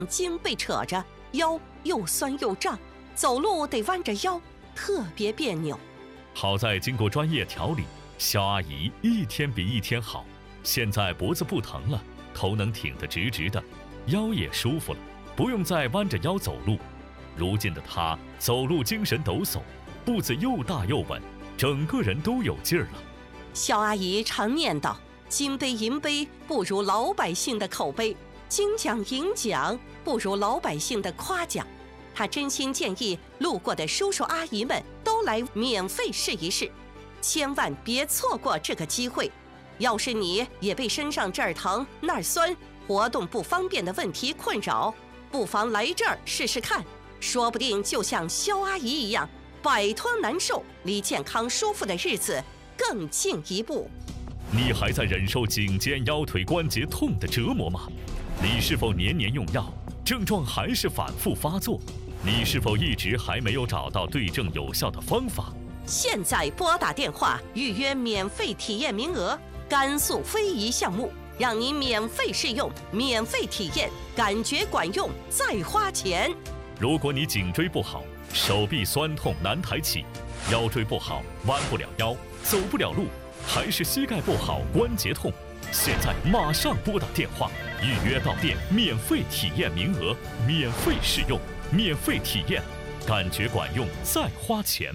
筋被扯着，腰又酸又胀，走路得弯着腰，特别别扭。 好在经过专业调理，肖阿姨一天比一天好，现在脖子不疼了，头能挺得直直的，腰也舒服了，不用再弯着腰走路。如今的她走路精神抖擞，步子又大又稳，整个人都有劲儿了。 肖阿姨常念叨：金杯银杯不如老百姓的口碑，金奖银奖不如老百姓的夸奖。她真心建议路过的叔叔阿姨们都来免费试一试，千万别错过这个机会。要是你也被身上这儿疼那儿酸、活动不方便的问题困扰，不妨来这儿试试看，说不定就像肖阿姨一样，摆脱难受，离健康舒服的日子更进一步。 你还在忍受颈肩腰腿关节痛的折磨吗？你是否年年用药，症状还是反复发作？你是否一直还没有找到对症有效的方法？ 现在拨打电话预约免费体验名额，甘肃非遗项目，让你免费试用，免费体验，感觉管用再花钱。 如果你颈椎不好，手臂酸痛难抬起，腰椎不好弯不了腰，走不了路，还是膝盖不好关节痛，现在马上拨打电话预约到店，免费体验名额，免费试用，免费体验，感觉管用再花钱。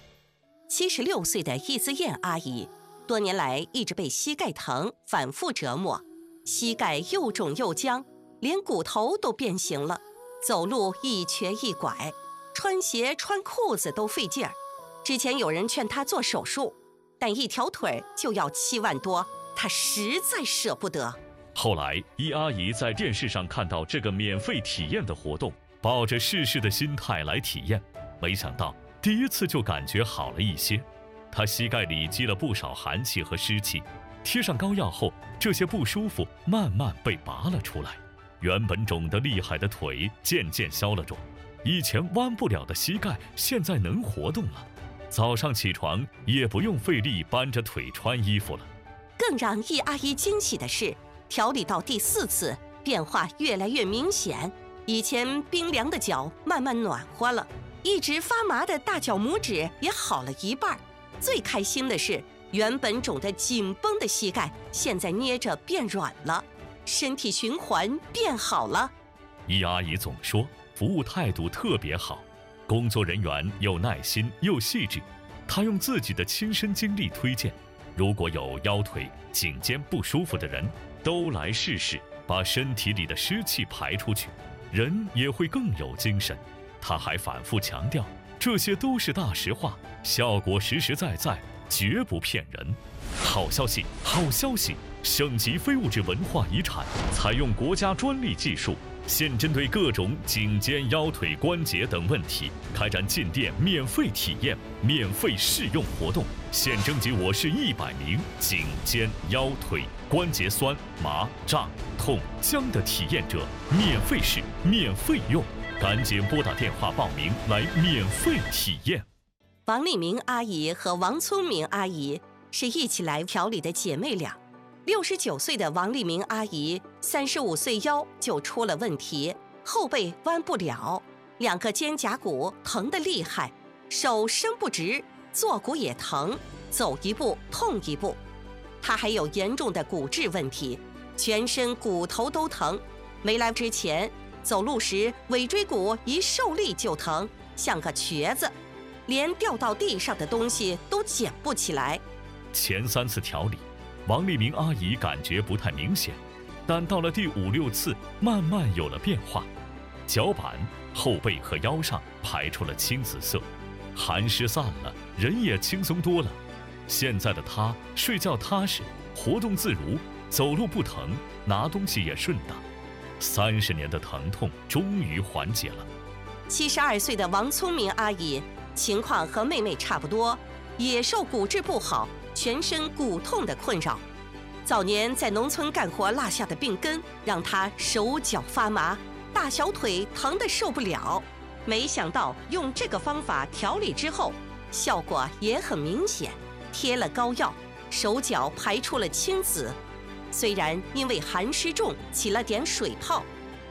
76岁的易思燕阿姨，多年来一直被膝盖疼反复折磨，膝盖又肿又僵，连骨头都变形了，走路一瘸一拐，穿鞋穿裤子都费劲儿。之前有人劝她做手术，但一条腿就要7万多，她实在舍不得。 后来易阿姨在电视上看到这个免费体验的活动，抱着试试的心态来体验，没想到第一次就感觉好了一些。她膝盖里积了不少寒气和湿气，贴上膏药后，这些不舒服慢慢被拔了出来，原本肿得厉害的腿渐渐消了肿，以前弯不了的膝盖现在能活动了，早上起床也不用费力搬着腿穿衣服了。 更让易阿姨惊喜的是，调理到第4次，变化越来越明显。以前冰凉的脚慢慢暖和了，一直发麻的大脚拇指也好了一半。最开心的是，原本肿得紧绷的膝盖现在捏着变软了，身体循环变好了。 易阿姨总说服务态度特别好，工作人员又耐心又细致，她用自己的亲身经历推荐，如果有腰腿、颈肩不舒服的人，都来试试，把身体里的湿气排出去，人也会更有精神。她还反复强调，这些都是大实话，效果实实在在，绝不骗人。好消息，好消息！省级非物质文化遗产采用国家专利技术，现针对各种颈肩、腰腿、关节等问题，开展进店免费体验、免费试用活动。现征集我市100名颈肩、腰腿、关节酸、麻、胀、痛、僵的体验者，免费试、免费用。赶紧拨打电话报名来免费体验。 王丽明阿姨和王聪明阿姨是一起来调理的姐妹俩。69岁的王丽明阿姨35岁腰就出了问题，后背弯不了，2个肩胛骨疼得厉害，手伸不直，坐骨也疼，走一步痛一步。她还有严重的骨质问题，全身骨头都疼。没来之前，走路时尾椎骨一受力就疼，像个瘸子，连掉到地上的东西都捡不起来。 前3次调理，王丽明阿姨感觉不太明显，但到了第5、6次，慢慢有了变化。脚板、后背和腰上排出了青紫色，寒湿散了，人也轻松多了。现在的她睡觉踏实，活动自如，走路不疼，拿东西也顺当。30年的疼痛终于缓解了。 72岁的王聪明阿姨情况和妹妹差不多，也受骨质不好、全身骨痛的困扰。早年在农村干活落下的病根，让她手脚发麻，大小腿疼得受不了。没想到用这个方法调理之后，效果也很明显，贴了膏药，手脚排出了青紫。虽然因为寒湿重起了点水泡，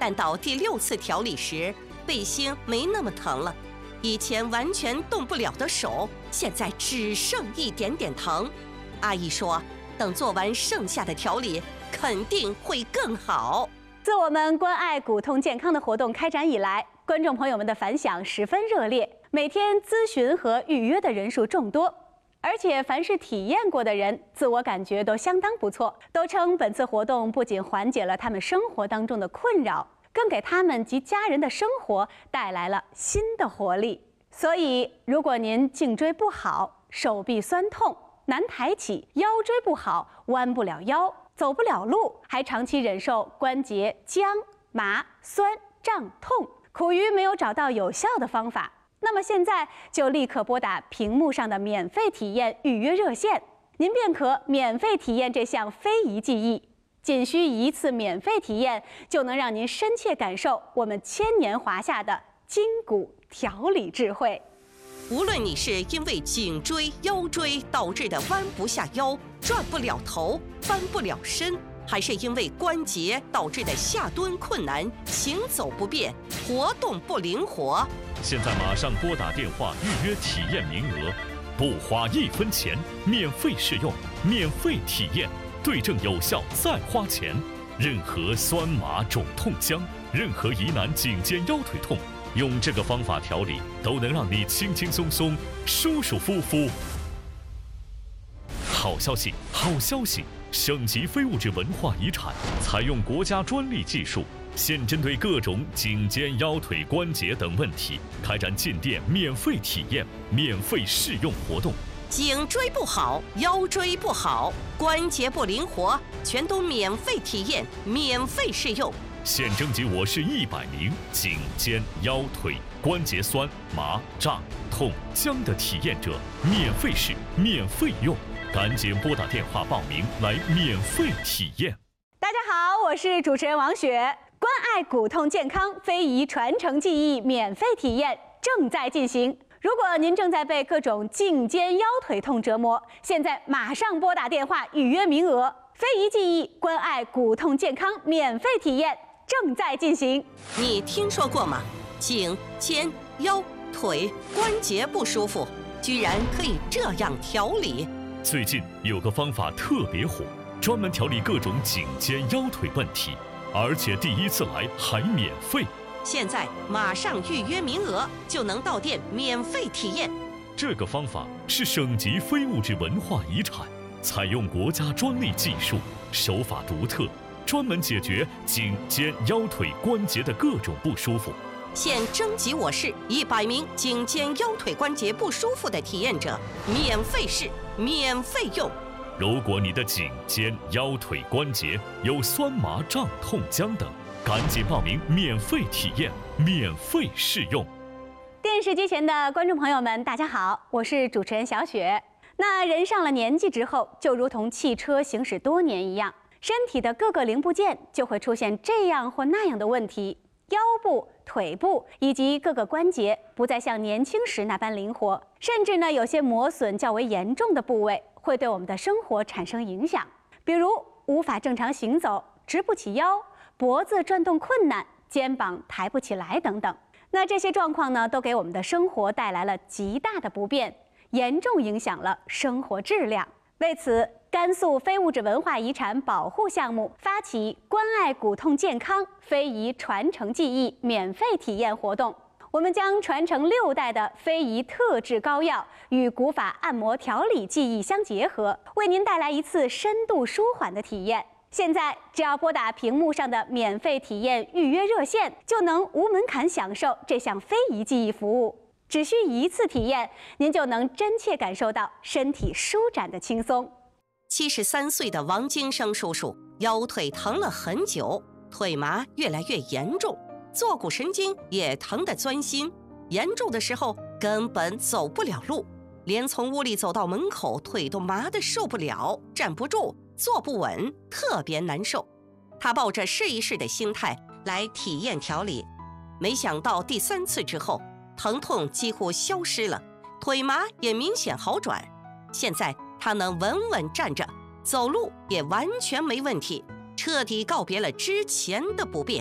但到第6次调理时，背心没那么疼了，以前完全动不了的手，现在只剩一点点疼。阿姨说，等做完剩下的调理，肯定会更好。 自我们关爱骨痛健康的活动开展以来，观众朋友们的反响十分热烈，每天咨询和预约的人数众多，而且凡是体验过的人，自我感觉都相当不错，都称本次活动不仅缓解了他们生活当中的困扰，更给他们及家人的生活带来了新的活力。所以，如果您颈椎不好，手臂酸痛，难抬起，腰椎不好，弯不了腰，走不了路，还长期忍受关节僵、麻、酸、胀、痛，苦于没有找到有效的方法，那么现在就立刻拨打屏幕上的免费体验预约热线，您便可免费体验这项非遗技艺。仅需1次免费体验，就能让您深切感受我们千年华夏的筋骨调理智慧。 无论你是因为颈椎、腰椎导致的弯不下腰、转不了头、翻不了身，还是因为关节导致的下蹲困难、行走不便、活动不灵活， 现在马上拨打电话预约体验名额，不花1分钱，免费试用，免费体验，对症有效再花钱。任何酸麻肿痛僵，任何疑难颈肩腰腿痛，用这个方法调理，都能让你轻轻松松、舒舒服服。好消息，好消息！省级非物质文化遗产，采用国家专利技术，现针对各种颈肩、腰腿、关节等问题，开展进店免费体验、免费试用活动。 颈椎不好，腰椎不好，关节不灵活，全都免费体验、免费试用。 现征集我市100名颈肩、腰腿、关节酸、麻、胀、痛、僵的体验者，免费试、免费用。赶紧拨打电话报名来免费体验。 大家好，我是主持人王雪。关爱骨痛健康非遗传承技艺免费体验正在进行。如果您正在被各种颈肩腰腿痛折磨，现在马上拨打电话预约名额。非遗技艺关爱骨痛健康免费体验正在进行。 你听说过吗？颈、肩、腰、腿关节不舒服，居然可以这样调理。 最近有个方法特别火，专门调理各种颈肩腰腿问题，而且第1次来还免费。 现在马上预约名额，就能到店免费体验。 这个方法是省级非物质文化遗产，采用国家专利技术，手法独特，专门解决颈肩腰腿关节的各种不舒服。 现征集我市100名颈肩腰腿关节不舒服的体验者，免费试、免费用。 如果你的颈肩腰腿关节有酸麻胀痛僵等，赶紧报名免费体验、免费试用。 电视机前的观众朋友们，大家好，我是主持人小雪。那人上了年纪之后，就如同汽车行驶多年一样，身体的各个零部件就会出现这样或那样的问题，腰部、腿部以及各个关节不再像年轻时那般灵活，甚至呢，有些磨损较为严重的部位会对我们的生活产生影响，比如无法正常行走、直不起腰、脖子转动困难、肩膀抬不起来等等。那这些状况呢，都给我们的生活带来了极大的不便，严重影响了生活质量。为此，甘肃非物质文化遗产保护项目发起关爱骨痛健康非遗传承技艺免费体验活动。我们将传承6代的非遗特制膏药与古法按摩调理技艺相结合，为您带来一次深度舒缓的体验。现在只要拨打屏幕上的免费体验预约热线，就能无门槛享受这项非遗技艺服务。只需1次体验，您就能真切感受到身体舒展的轻松。 73岁的王金生叔叔腰腿疼了很久，腿麻越来越严重，坐骨神经也疼得钻心，严重的时候根本走不了路，连从屋里走到门口腿都麻得受不了，站不住，坐不稳，特别难受。他抱着试一试的心态来体验调理，没想到第3次之后，疼痛几乎消失了，腿麻也明显好转。现在他能稳稳站着，走路也完全没问题，彻底告别了之前的不便。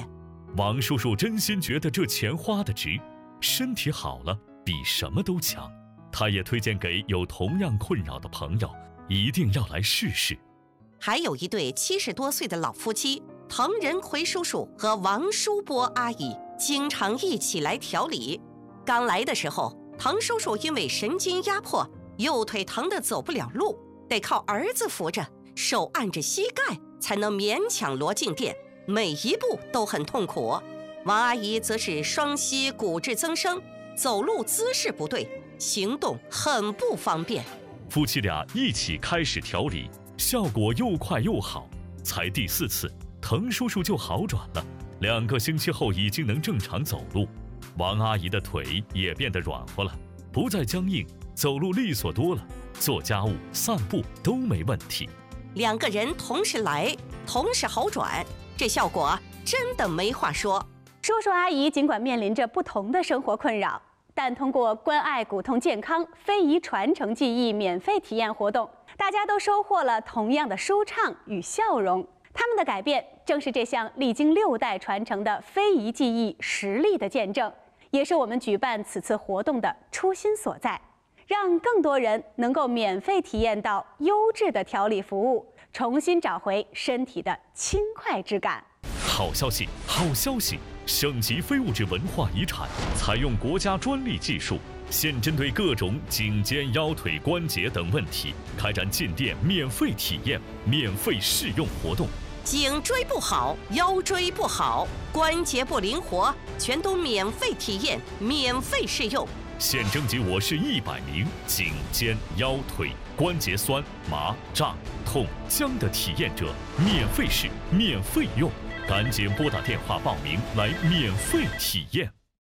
王叔叔真心觉得这钱花得值，身体好了比什么都强。他也推荐给有同样困扰的朋友，一定要来试试。 还有一对70多岁的老夫妻，滕仁奎叔叔和王淑波阿姨经常一起来调理。刚来的时候，滕叔叔因为神经压迫，右腿疼得走不了路，得靠儿子扶着，手按着膝盖才能勉强挪进店，每一步都很痛苦。王阿姨则是双膝骨质增生，走路姿势不对，行动很不方便。 夫妻俩一起开始调理，效果又快又好。才第4次，滕叔叔就好转了，2个星期后已经能正常走路。王阿姨的腿也变得软和了，不再僵硬，走路利索多了，做家务、散步都没问题。 2个人同时来，同时好转，这效果真的没话说。 叔叔阿姨尽管面临着不同的生活困扰，但通过关爱骨痛健康非遗传承技艺免费体验活动，大家都收获了同样的舒畅与笑容。他们的改变正是这项历经6代传承的非遗技艺实力的见证，也是我们举办此次活动的初心所在，让更多人能够免费体验到优质的调理服务，重新找回身体的轻快之感。 好消息，好消息！省级非物质文化遗产采用国家专利技术，现针对各种颈肩、腰腿、关节等问题，开展进店免费体验、免费试用活动。 颈椎不好，腰椎不好，关节不灵活，全都免费体验、免费试用。 现征集我市100名颈肩、腰腿、关节酸、麻、胀、痛、僵的体验者，免费试、免费用。赶紧拨打电话报名来免费体验。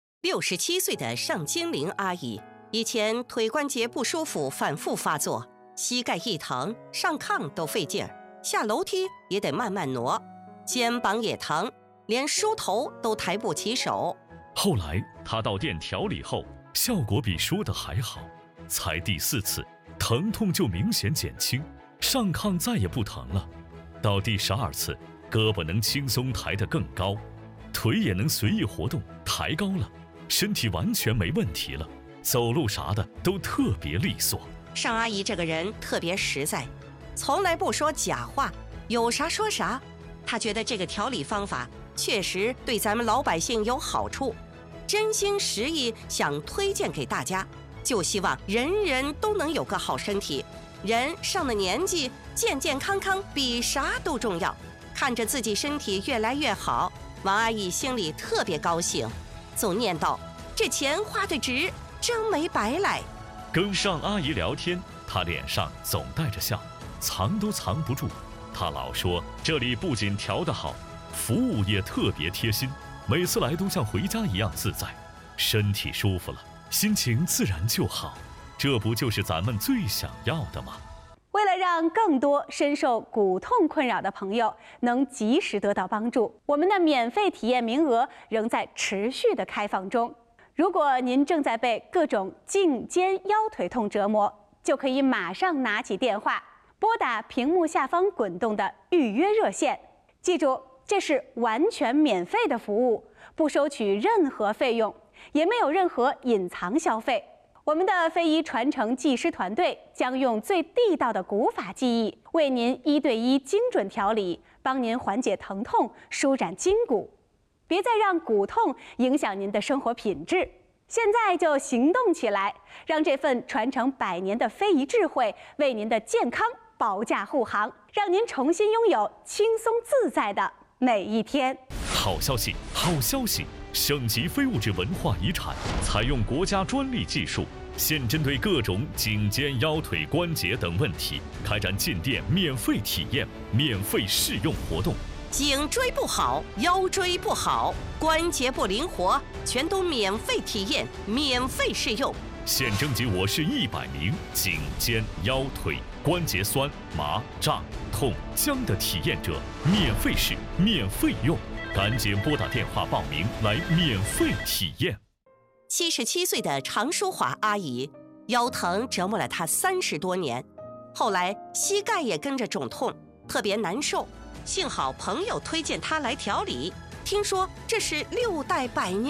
67岁的尚金玲阿姨，以前腿关节不舒服反复发作，膝盖一疼，上炕都费劲儿，下楼梯也得慢慢挪，肩膀也疼，连梳头都抬不起手。 后来她到店调理后，效果比说的还好，才第4次，疼痛就明显减轻，上炕再也不疼了。到第12次，胳膊能轻松抬得更高，腿也能随意活动，抬高了，身体完全没问题了，走路啥的都特别利索。 尚阿姨这个人特别实在，从来不说假话，有啥说啥。她觉得这个调理方法确实对咱们老百姓有好处，真心实意想推荐给大家，就希望人人都能有个好身体。人上了年纪，健健康康比啥都重要。看着自己身体越来越好，王阿姨心里特别高兴，总念叨：这钱花得值，真没白来。 跟尚阿姨聊天，她脸上总带着笑，藏都藏不住。她老说这里不仅调得好，服务也特别贴心，每次来都像回家一样自在。身体舒服了，心情自然就好，这不就是咱们最想要的吗？ 为了让更多深受骨痛困扰的朋友能及时得到帮助，我们的免费体验名额仍在持续的开放中。如果您正在被各种颈肩腰腿痛折磨，就可以马上拿起电话，拨打屏幕下方滚动的预约热线。记住，这是完全免费的服务，不收取任何费用，也没有任何隐藏消费。我们的非遗传承技师团队将用最地道的古法技艺，为您1对1精准调理，帮您缓解疼痛，舒展筋骨。别再让骨痛影响您的生活品质，现在就行动起来，让这份传承100年的非遗智慧为您的健康保驾护航，让您重新拥有轻松自在的每一天。 好消息，好消息！省级非物质文化遗产采用国家专利技术，现针对各种颈肩、腰腿、关节等问题，开展进店免费体验、免费试用活动。 颈椎不好，腰椎不好，关节不灵活，全都免费体验、免费试用。 现征集我市100名颈肩、腰腿、关节酸、麻、胀、痛、僵的体验者，免费试、免费用。赶紧拨打电话报名来免费体验。 77岁的常淑华阿姨，腰疼折磨了她30多年，后来膝盖也跟着肿痛，特别难受。 幸好朋友推荐他来调理，听说这是6代百年